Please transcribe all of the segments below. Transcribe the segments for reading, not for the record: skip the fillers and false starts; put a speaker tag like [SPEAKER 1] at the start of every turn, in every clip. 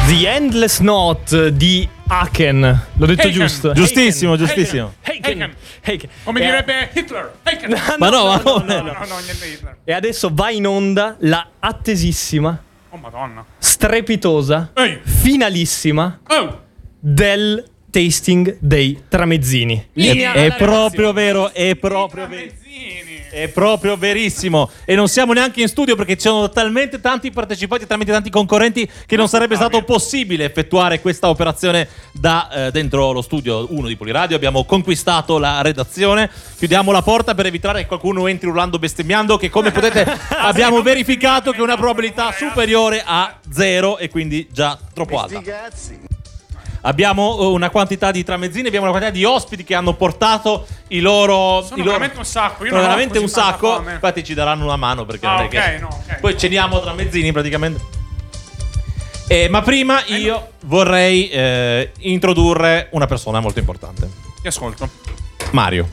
[SPEAKER 1] The Endless Knot di Haken. L'ho detto giusto?
[SPEAKER 2] Giustissimo.
[SPEAKER 1] Haken.
[SPEAKER 3] Come direbbe Hitler.
[SPEAKER 1] Ma no,
[SPEAKER 3] niente Hitler.
[SPEAKER 1] E adesso va in onda la attesissima,
[SPEAKER 3] Oh madonna.
[SPEAKER 1] strepitosa,
[SPEAKER 3] Ehi.
[SPEAKER 1] finalissima
[SPEAKER 3] Oh.
[SPEAKER 1] del tasting dei tramezzini.
[SPEAKER 2] È proprio vero, è proprio vero. È proprio verissimo. E non siamo neanche in studio perché ci sono talmente tanti partecipanti, talmente tanti concorrenti che non sarebbe stato possibile effettuare questa operazione da dentro lo studio 1 di Poliradio. Abbiamo conquistato la redazione. Chiudiamo la porta per evitare che qualcuno entri urlando, bestemmiando, che come potete abbiamo verificato che è una probabilità superiore a 0 e quindi già troppo alta. Abbiamo una quantità di tramezzini, abbiamo una quantità di ospiti che hanno portato i loro.
[SPEAKER 3] Sono veramente un sacco. Io
[SPEAKER 2] sono
[SPEAKER 3] non ho
[SPEAKER 2] veramente
[SPEAKER 3] così
[SPEAKER 2] un
[SPEAKER 3] tanta
[SPEAKER 2] sacco.
[SPEAKER 3] fame.
[SPEAKER 2] Infatti ci daranno una mano perché non è che.
[SPEAKER 3] ok.
[SPEAKER 2] Poi ceniamo tramezzini praticamente. Ma prima io vorrei introdurre una persona molto importante.
[SPEAKER 3] Ti ascolto.
[SPEAKER 2] Mario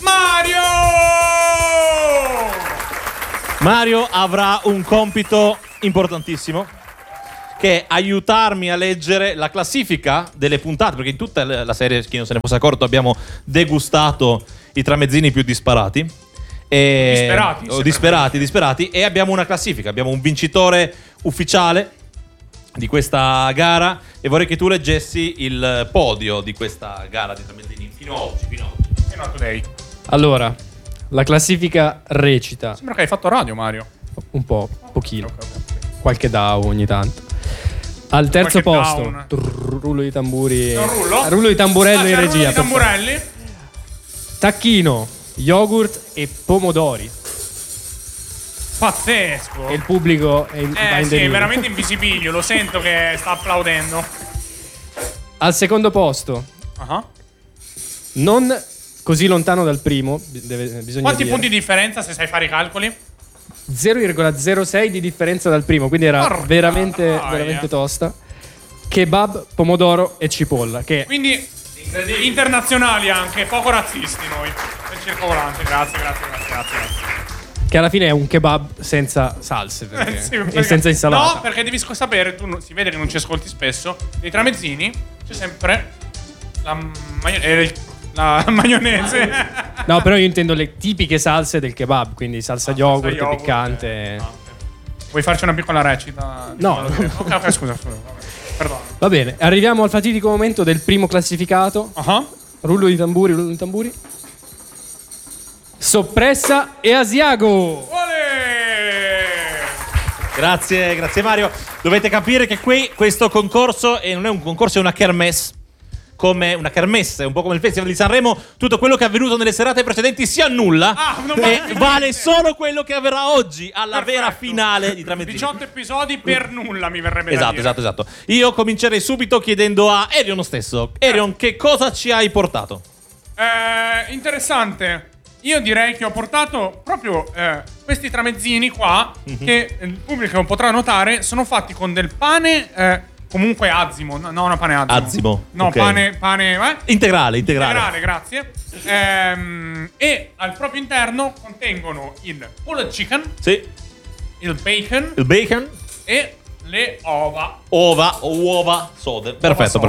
[SPEAKER 2] avrà un compito importantissimo, che è aiutarmi a leggere la classifica delle puntate, perché in tutta la serie, chi non se ne fosse accorto, abbiamo degustato i tramezzini più disparati. Disperati, e abbiamo una classifica, abbiamo un vincitore ufficiale di questa gara e vorrei che tu leggessi il podio di questa gara di tramezzini fino ad oggi.
[SPEAKER 3] Fino a today.
[SPEAKER 1] Allora, la classifica recita
[SPEAKER 3] Sembra che hai fatto radio, Mario.
[SPEAKER 1] un po', pochino,
[SPEAKER 3] Ok.
[SPEAKER 1] qualche DAO ogni tanto. Al terzo
[SPEAKER 3] Qualche
[SPEAKER 1] posto,
[SPEAKER 3] down.
[SPEAKER 1] rullo di tamburi.
[SPEAKER 3] Un rullo?
[SPEAKER 1] Rullo di tamburello in
[SPEAKER 3] c'è il rullo
[SPEAKER 1] regia.
[SPEAKER 3] di tamburelli.
[SPEAKER 1] Tacchino, yogurt e pomodori.
[SPEAKER 3] Pazzesco.
[SPEAKER 1] E il pubblico è va in
[SPEAKER 3] Sì, è
[SPEAKER 1] delirio.
[SPEAKER 3] veramente invisibilio. Lo sento che sta applaudendo.
[SPEAKER 1] Al secondo posto,
[SPEAKER 3] Ah.
[SPEAKER 1] non così lontano dal primo, bisogna
[SPEAKER 3] Quanti
[SPEAKER 1] dire.
[SPEAKER 3] punti di differenza se sai fare i calcoli?
[SPEAKER 1] 0,06 di differenza dal primo, quindi era
[SPEAKER 3] Porca
[SPEAKER 1] veramente,
[SPEAKER 3] troia.
[SPEAKER 1] veramente tosta. Kebab, pomodoro e cipolla. Che
[SPEAKER 3] Quindi internazionali anche, poco razzisti noi. Il circolante, grazie.
[SPEAKER 1] che alla fine è un kebab senza salse perché-
[SPEAKER 3] Sì,
[SPEAKER 1] e
[SPEAKER 3] perché-
[SPEAKER 1] senza insalata.
[SPEAKER 3] No, perché devi sapere, si vede che non ci ascolti spesso. Nei tramezzini c'è sempre la maionese.
[SPEAKER 1] No, però io intendo le tipiche salse del kebab, quindi salsa yogurt, piccante.
[SPEAKER 3] Vuoi farci una piccola recita?
[SPEAKER 1] No.
[SPEAKER 3] Ok, scusa. Perdono.
[SPEAKER 1] Va bene, arriviamo al fatidico momento del primo classificato. Rullo di tamburi. Soppressa e Asiago.
[SPEAKER 2] Grazie Mario. Dovete capire che questo concorso non è un concorso, è una kermesse. Come una kermesse, un po' come il Festival di Sanremo. Tutto quello che è avvenuto nelle serate precedenti si annulla e vale solo quello che avverrà oggi alla vera finale di Tramezzini.
[SPEAKER 3] 18 episodi per nulla, mi verrebbe da dire.
[SPEAKER 2] Esatto. Io comincerei subito chiedendo a Erion stesso. Erion, che cosa ci hai portato?
[SPEAKER 3] Interessante. Io direi che ho portato proprio questi tramezzini qua, che il pubblico potrà notare, sono fatti con del pane comunque azimo, no, una pane azimo.
[SPEAKER 2] Azimo,
[SPEAKER 3] No,
[SPEAKER 2] ok.
[SPEAKER 3] pane
[SPEAKER 2] Integrale.
[SPEAKER 3] integrale, grazie. E al proprio interno contengono il pulled chicken,
[SPEAKER 2] Sì,
[SPEAKER 3] il bacon
[SPEAKER 2] il bacon,
[SPEAKER 3] e le uova.
[SPEAKER 2] uova sode. Perfetto.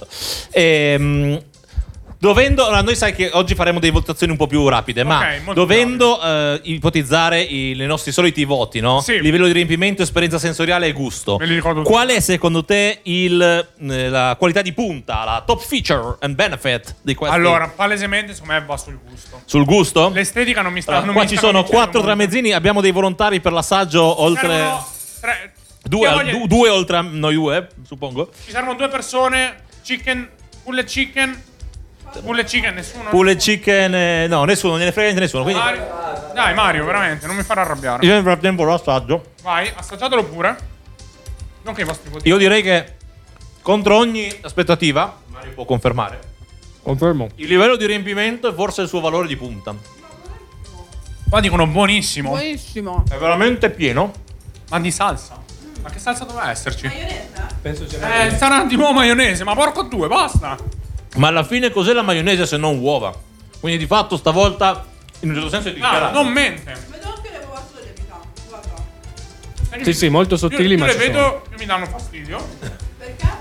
[SPEAKER 2] Allora, noi sai che oggi faremo delle votazioni un po' più rapide, ma
[SPEAKER 3] molto
[SPEAKER 2] dovendo ipotizzare i nostri soliti voti, no?
[SPEAKER 3] Sì.
[SPEAKER 2] Livello di riempimento, esperienza sensoriale e gusto.
[SPEAKER 3] Me li ricordo tutti.
[SPEAKER 2] Qual è secondo te la qualità di punta, la top feature and benefit di questo?
[SPEAKER 3] Allora, palesemente, secondo me va sul gusto.
[SPEAKER 2] Sul gusto?
[SPEAKER 3] L'estetica non mi sta.
[SPEAKER 2] Allora,
[SPEAKER 3] non
[SPEAKER 2] qua
[SPEAKER 3] mi
[SPEAKER 2] ci
[SPEAKER 3] sta
[SPEAKER 2] sono
[SPEAKER 3] convincendo
[SPEAKER 2] 4
[SPEAKER 3] molto.
[SPEAKER 2] tramezzini, abbiamo dei volontari per l'assaggio oltre.
[SPEAKER 3] Servono tre. Chi ha voglia-
[SPEAKER 2] Due oltre a noi due, suppongo.
[SPEAKER 3] Ci servono 2 persone. Pulled chicken, nessuno.
[SPEAKER 2] Pulled chicken, no, nessuno, non gliene frega niente nessuno. Quindi
[SPEAKER 3] Dai, Mario, veramente, non mi farà arrabbiare.
[SPEAKER 2] io nel frattempo lo assaggio.
[SPEAKER 3] Vai, assaggiatelo pure. Non che i vostri voti.
[SPEAKER 2] Io direi che contro ogni aspettativa, Mario può confermare,
[SPEAKER 1] Confermo.
[SPEAKER 2] il livello di riempimento è forse il suo valore di punta.
[SPEAKER 3] Qua dicono buonissimo.
[SPEAKER 4] Buonissimo.
[SPEAKER 2] È veramente pieno.
[SPEAKER 3] Ma di salsa? Ma che salsa doveva esserci?
[SPEAKER 1] Penso sia
[SPEAKER 3] Sarà di nuovo maionese, ma porco due, basta.
[SPEAKER 2] Ma alla fine cos'è la maionese se non uova? Quindi di fatto stavolta in un certo senso è
[SPEAKER 3] No,
[SPEAKER 2] dichiarato.
[SPEAKER 3] non mente.
[SPEAKER 4] Vedo anche le uova sole, mi sa. Guarda.
[SPEAKER 1] Sì, molto sottili,
[SPEAKER 3] io
[SPEAKER 1] ma
[SPEAKER 3] le
[SPEAKER 1] ci
[SPEAKER 3] vedo e mi danno fastidio.
[SPEAKER 4] Perché?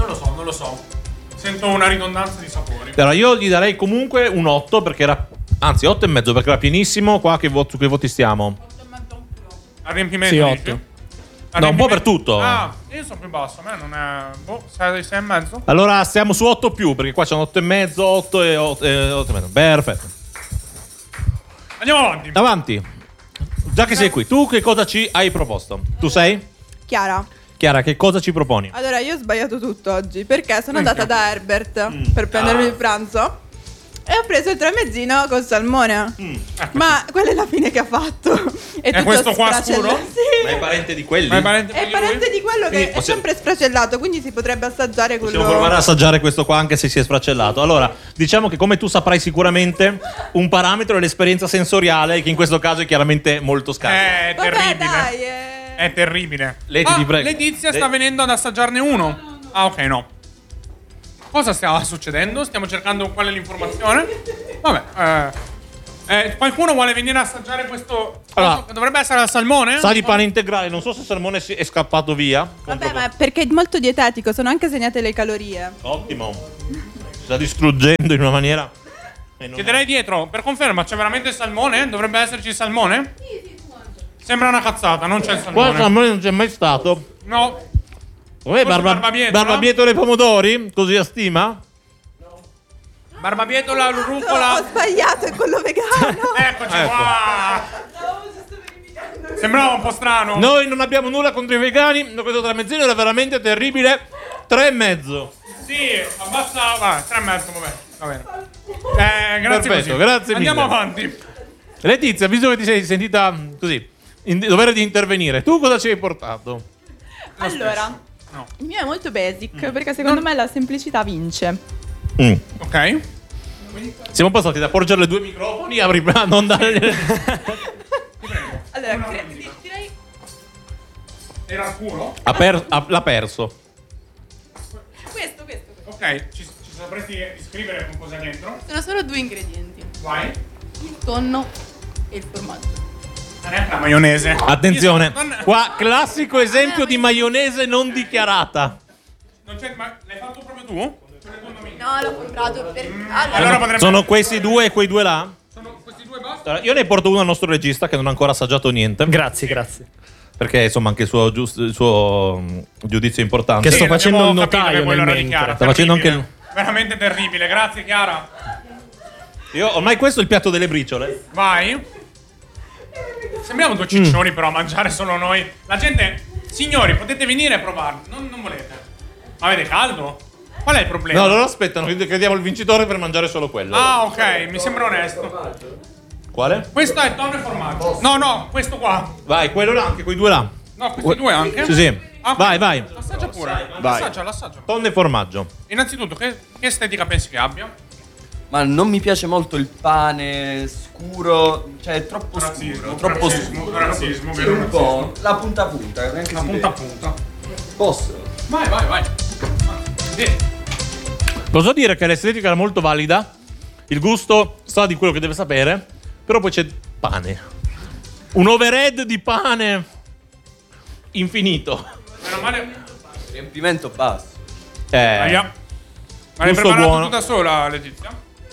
[SPEAKER 3] Non lo so. Sento una ridondanza di sapori.
[SPEAKER 2] Allora, io gli darei comunque un 8 perché era. Anzi, 8,5 perché era pienissimo. Qua su che voti stiamo?
[SPEAKER 3] A riempimento.
[SPEAKER 1] Sì,
[SPEAKER 3] dici?
[SPEAKER 1] 8.
[SPEAKER 2] No, un po' per tutto.
[SPEAKER 3] Ah, io sono più basso. A me non è. 6,5.
[SPEAKER 2] Allora stiamo su 8 più perché qua c'è un 8,5, 8 e 8,5. Perfetto.
[SPEAKER 3] Andiamo avanti.
[SPEAKER 2] Avanti. Già che sei qui, tu che cosa ci hai proposto? Tu sei?
[SPEAKER 4] Chiara.
[SPEAKER 2] Chiara, che cosa ci proponi?
[SPEAKER 4] Allora, io ho sbagliato tutto oggi perché sono andata da Herbert per prendermi il pranzo e ho preso il tramezzino col salmone. Ma quella è la fine che ha fatto. È tutto
[SPEAKER 3] questo qua
[SPEAKER 4] sfracellato.
[SPEAKER 3] scuro?
[SPEAKER 4] Sì.
[SPEAKER 2] Ma è parente di quelli?
[SPEAKER 3] Ma è parente
[SPEAKER 4] È parente di quello che è
[SPEAKER 2] possiamo-
[SPEAKER 4] sempre sfracellato, quindi si potrebbe assaggiare quello.
[SPEAKER 2] Possiamo provare ad assaggiare questo qua anche se si è sfracellato. Allora, diciamo che come tu saprai sicuramente, un parametro è l'esperienza sensoriale, che in questo caso è chiaramente molto scarsa.
[SPEAKER 3] È
[SPEAKER 4] Vabbè,
[SPEAKER 3] terribile.
[SPEAKER 4] dai,
[SPEAKER 3] È terribile.
[SPEAKER 2] Leti, ti prego.
[SPEAKER 3] Letizia sta venendo ad assaggiarne uno. Ah, ok, no. Cosa sta succedendo? Stiamo cercando qual è l'informazione. Vabbè, qualcuno vuole venire a assaggiare questo?
[SPEAKER 2] Allora,
[SPEAKER 3] Dovrebbe essere al salmone?
[SPEAKER 2] Sa di pane integrale, non so se il salmone è scappato via.
[SPEAKER 4] Vabbè, ma perché è molto dietetico, sono anche segnate le calorie.
[SPEAKER 2] Ottimo. Si sta distruggendo in una maniera. e non-
[SPEAKER 3] Chiederei dietro, per conferma, c'è veramente il salmone? Dovrebbe esserci il salmone? Sembra una cazzata, non c'è il
[SPEAKER 2] Qua il
[SPEAKER 3] salmone.
[SPEAKER 2] salmone non c'è mai stato.
[SPEAKER 3] No.
[SPEAKER 2] Com'è,
[SPEAKER 3] Forse barbabietola?
[SPEAKER 2] barbabietola e pomodori? Così a stima?
[SPEAKER 3] Barbabietola,
[SPEAKER 4] No, ho
[SPEAKER 3] rucola.
[SPEAKER 4] sbagliato, è quello vegano.
[SPEAKER 3] Eccoci
[SPEAKER 2] Ecco.
[SPEAKER 3] qua. Sembrava un po' strano.
[SPEAKER 2] Noi non abbiamo nulla contro i vegani, ma questo tramezzino era veramente terribile. 3,5.
[SPEAKER 3] Sì, abbassa. Va, 3,5, vabbè. Va bene. Grazie
[SPEAKER 2] Perfetto,
[SPEAKER 3] così.
[SPEAKER 2] grazie
[SPEAKER 3] Andiamo
[SPEAKER 2] mille.
[SPEAKER 3] avanti.
[SPEAKER 2] Letizia, visto che ti sei sentita così, in dovere di intervenire, tu cosa ci hai portato?
[SPEAKER 4] Allora,
[SPEAKER 3] No.
[SPEAKER 4] il mio è molto basic perché secondo me la semplicità vince.
[SPEAKER 3] Ok.
[SPEAKER 2] Siamo passati da porgere due microfoni a non dare.
[SPEAKER 4] Allora, direi
[SPEAKER 3] Era scuro?
[SPEAKER 2] L'ha perso.
[SPEAKER 4] questo.
[SPEAKER 3] Ok, ci sapresti descrivere con cosa dentro?
[SPEAKER 4] Sono solo 2 ingredienti:
[SPEAKER 3] Vai.
[SPEAKER 4] il tonno e il formaggio.
[SPEAKER 3] Neanche la maionese.
[SPEAKER 2] Attenzione,
[SPEAKER 3] Non-
[SPEAKER 2] qua classico esempio di maionese non dichiarata.
[SPEAKER 3] Non c'è, ma l'hai fatto proprio tu?
[SPEAKER 4] No, l'ho comprato per.
[SPEAKER 3] Allora potrebbe.
[SPEAKER 2] Sono questi due e quei due là?
[SPEAKER 3] Sono questi due basta?
[SPEAKER 2] Allora, io ne porto uno al nostro regista che non ha ancora assaggiato niente.
[SPEAKER 1] Grazie, grazie.
[SPEAKER 2] Perché insomma anche il suo, giudizio è importante.
[SPEAKER 1] Che sto
[SPEAKER 3] abbiamo
[SPEAKER 1] facendo il
[SPEAKER 3] capito
[SPEAKER 1] notaio
[SPEAKER 3] che poi
[SPEAKER 1] nel
[SPEAKER 3] lo
[SPEAKER 1] mentre.
[SPEAKER 3] richiara.
[SPEAKER 2] Sta facendo anche
[SPEAKER 3] Terribile. Veramente terribile. Grazie, Chiara.
[SPEAKER 2] Io ormai questo è il piatto delle briciole.
[SPEAKER 3] Vai. Sembriamo due ciccioni però a mangiare solo noi. La gente, signori, potete venire a provare. Non volete. Ma avete caldo? Qual è il problema?
[SPEAKER 2] No, loro aspettano che diamo il vincitore per mangiare solo quello.
[SPEAKER 3] Ah, ok, mi sembra onesto.
[SPEAKER 2] Quale?
[SPEAKER 3] Questo è tonno e formaggio. No, questo qua.
[SPEAKER 2] Vai, quello là, anche quei due là.
[SPEAKER 3] No, questi due anche.
[SPEAKER 2] Sì, sì.
[SPEAKER 3] Ah, ok.
[SPEAKER 2] Vai.
[SPEAKER 3] Assaggia pure.
[SPEAKER 2] Vai.
[SPEAKER 3] L'assaggia.
[SPEAKER 2] Tonno e formaggio.
[SPEAKER 3] Innanzitutto, che estetica pensi che abbia?
[SPEAKER 5] Ma non mi piace molto il pane scuro, cioè è troppo scuro, troppo scuro.
[SPEAKER 3] Razzismo,
[SPEAKER 5] Sì,
[SPEAKER 3] vero?
[SPEAKER 5] un po'. La punta a punta, neanche
[SPEAKER 3] La
[SPEAKER 5] si
[SPEAKER 3] punta a
[SPEAKER 5] vede.
[SPEAKER 3] punta.
[SPEAKER 5] Posso?
[SPEAKER 3] Vai. Sì.
[SPEAKER 2] Posso dire che l'estetica era molto valida. Il gusto sa di quello che deve sapere. Però poi c'è pane. Un overhead di pane infinito.
[SPEAKER 3] Meno male.
[SPEAKER 5] Riempimento basso.
[SPEAKER 3] Aia. Ma l'hai
[SPEAKER 2] Gusto
[SPEAKER 3] preparato
[SPEAKER 2] buono.
[SPEAKER 3] tu da sola, Letizia?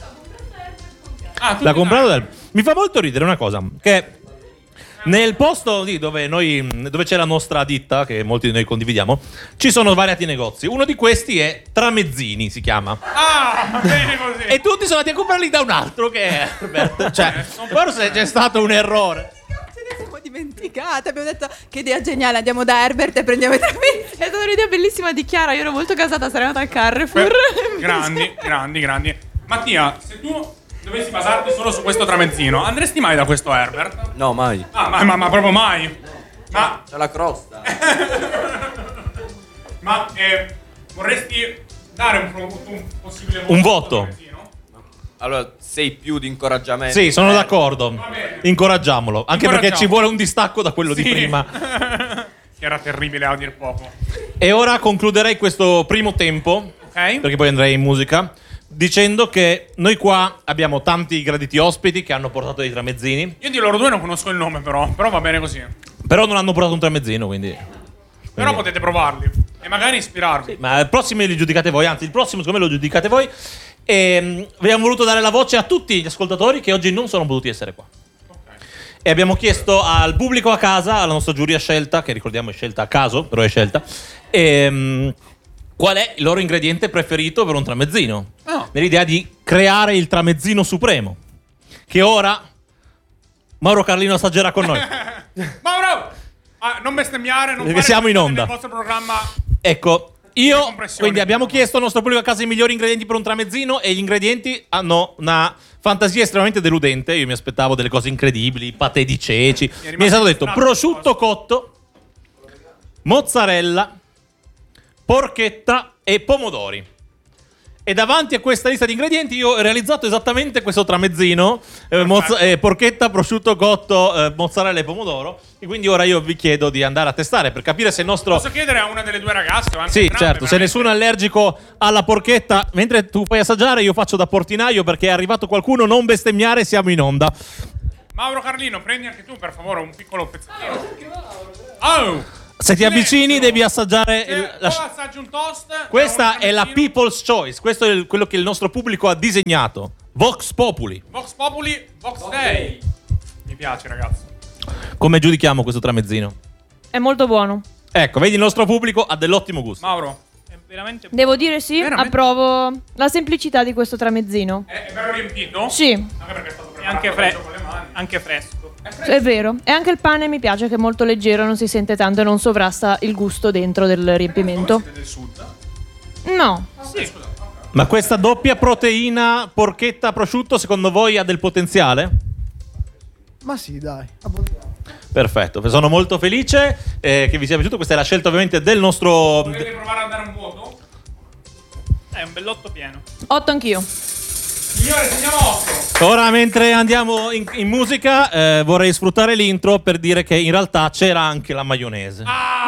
[SPEAKER 3] Ah, tu
[SPEAKER 2] L'ha
[SPEAKER 3] ti
[SPEAKER 2] comprato
[SPEAKER 3] dai.
[SPEAKER 2] Mi fa molto ridere una cosa. Che nel posto lì dove c'è la nostra ditta, che molti di noi condividiamo, ci sono variati negozi. Uno di questi è Tramezzini, si chiama.
[SPEAKER 3] Ah, bene così.
[SPEAKER 2] E tutti sono andati a comprarli da un altro che è Herbert. Cioè, forse c'è stato un errore.
[SPEAKER 4] Ce ne siamo dimenticate. Abbiamo detto che idea geniale, andiamo da Herbert e prendiamo i tramezzini. È stata un'idea bellissima di Chiara. Io ero molto gasata, sarei andata al Carrefour.
[SPEAKER 3] Grandi. Mattia, se tu dovessi basarti solo su questo tramezzino, andresti mai da questo Herbert?
[SPEAKER 5] No, mai.
[SPEAKER 3] Ah, ma proprio mai. Ma
[SPEAKER 5] C'è la crosta.
[SPEAKER 3] vorresti dare un possibile
[SPEAKER 2] Un voto.
[SPEAKER 3] tramezzino?
[SPEAKER 5] Allora, sei più di incoraggiamento.
[SPEAKER 2] Sì, sono d'accordo.
[SPEAKER 3] bene.
[SPEAKER 2] Incoraggiamolo. Anche perché
[SPEAKER 3] Incoraggiamo.
[SPEAKER 2] ci vuole un distacco da quello di
[SPEAKER 3] Sì.
[SPEAKER 2] prima.
[SPEAKER 3] Che era terribile a dir poco.
[SPEAKER 2] E ora concluderei questo primo tempo,
[SPEAKER 3] Ok?
[SPEAKER 2] perché poi andrei in musica, dicendo che noi qua abbiamo tanti graditi ospiti che hanno portato dei tramezzini,
[SPEAKER 3] Io di loro due non conosco il nome però va bene così.
[SPEAKER 2] però non hanno portato un tramezzino, quindi
[SPEAKER 3] Però potete provarli. E magari ispirarvi.
[SPEAKER 2] Ma il prossimo li giudicate voi, anzi il prossimo secondo me lo giudicate voi. E abbiamo voluto dare la voce a tutti gli ascoltatori che oggi non sono potuti essere qua. E abbiamo chiesto al pubblico a casa, alla nostra giuria scelta, che ricordiamo è scelta a caso, però è scelta, qual è il loro ingrediente preferito per un tramezzino. Nell'idea di creare il tramezzino supremo, che ora Mauro Carlino assaggerà con noi.
[SPEAKER 3] Mauro! Non bestemmiare, non
[SPEAKER 2] Perché
[SPEAKER 3] fare
[SPEAKER 2] siamo in onda.
[SPEAKER 3] nel vostro programma.
[SPEAKER 2] Ecco, io
[SPEAKER 3] compressioni,
[SPEAKER 2] quindi abbiamo chiesto al nostro pubblico a casa i migliori ingredienti per un tramezzino e gli ingredienti hanno una fantasia estremamente deludente. Io mi aspettavo delle cose incredibili, patè di ceci. Mi è stato detto prosciutto cotto, mozzarella, porchetta e pomodori. E davanti a questa lista di ingredienti io ho realizzato esattamente questo tramezzino, porchetta, prosciutto cotto, mozzarella e pomodoro. E quindi ora io vi chiedo di andare a testare per capire se il nostro...
[SPEAKER 3] Posso chiedere a una delle due ragazze? O anche
[SPEAKER 2] Sì,
[SPEAKER 3] entrambe,
[SPEAKER 2] certo, se nessuno è allergico alla porchetta, mentre tu fai assaggiare io faccio da portinaio perché è arrivato qualcuno, non bestemmiare, siamo in onda.
[SPEAKER 3] Mauro Carlino, prendi anche tu per favore un piccolo pezzettino. Oh!
[SPEAKER 2] Se ti avvicini devi assaggiare...
[SPEAKER 3] Poi assaggi un toast.
[SPEAKER 2] Questa è la People's Choice, questo è quello che il nostro pubblico ha disegnato. Vox Populi.
[SPEAKER 3] Vox Populi, Vox Day. Mi piace, ragazzi.
[SPEAKER 2] Come giudichiamo questo tramezzino?
[SPEAKER 6] È molto buono.
[SPEAKER 2] Ecco, vedi il nostro pubblico ha dell'ottimo gusto.
[SPEAKER 3] Mauro, è veramente
[SPEAKER 6] Devo dire sì,
[SPEAKER 3] Veramente?
[SPEAKER 6] approvo la semplicità di questo tramezzino.
[SPEAKER 3] È bello riempito?
[SPEAKER 6] Sì,
[SPEAKER 3] Anche perché è stato preparato con le mani.
[SPEAKER 7] Anche fresco.
[SPEAKER 6] è vero. E anche il pane mi piace che è molto leggero, non si sente tanto e non sovrasta il gusto dentro del riempimento.
[SPEAKER 3] Siete del sud?
[SPEAKER 6] No.
[SPEAKER 2] Ma questa doppia proteina porchetta prosciutto secondo voi ha del potenziale?
[SPEAKER 8] Ma sì, dai.
[SPEAKER 2] Perfetto, sono molto felice che vi sia piaciuto. Questa è la scelta ovviamente del nostro...
[SPEAKER 3] Volete provare a dare un voto?
[SPEAKER 7] È un bell'otto pieno.
[SPEAKER 6] 8 anch'io.
[SPEAKER 3] Signore, segniamo 8.
[SPEAKER 2] Ora mentre andiamo in musica vorrei sfruttare l'intro per dire che in realtà c'era anche la maionese.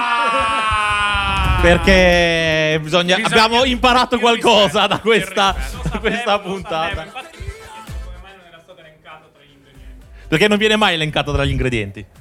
[SPEAKER 2] Perché abbiamo imparato qualcosa da questa puntata.
[SPEAKER 7] Infatti, come mai non era stato elencato tra gli ingredienti?
[SPEAKER 2] Perché non viene mai elencato tra gli ingredienti.